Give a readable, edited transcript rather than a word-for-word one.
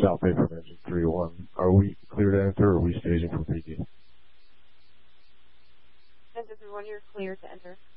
South Bay from engine 3-1. Are we clear to enter, or are we staging for PD? Engine 3-1, you're clear to enter.